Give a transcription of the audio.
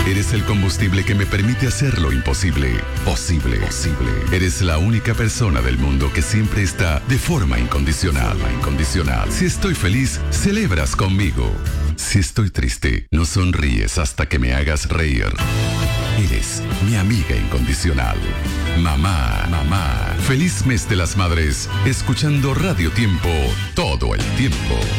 Eres el combustible que me permite hacer lo imposible posible. Eres la única persona del mundo que siempre está de forma incondicional. Si estoy feliz, celebras conmigo. Si estoy triste, no sonríes hasta que me hagas reír. Eres mi amiga incondicional. Mamá. Feliz mes de las madres, escuchando Radio Tiempo todo el tiempo.